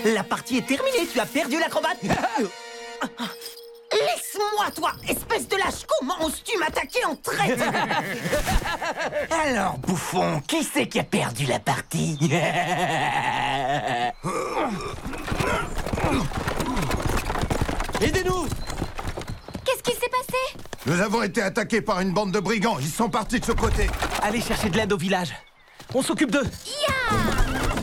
La partie est terminée, tu as perdu l'acrobate. Laisse-moi, toi, espèce de lâche. Comment oses-tu m'attaquer en traite? Alors, bouffon, qui c'est qui a perdu la partie? Aidez-nous! Qu'est-ce qui s'est passé? Nous avons été attaqués par une bande de brigands. Ils sont partis de ce côté. Allez chercher de l'aide au village. On s'occupe d'eux. Ya!